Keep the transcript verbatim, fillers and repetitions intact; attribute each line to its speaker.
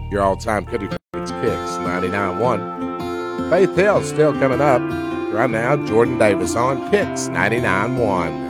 Speaker 1: Your all-time country favorites, Kicks ninety-nine one. Faith Hill still coming up. Right now, Jordan Davis on Kicks ninety-nine one.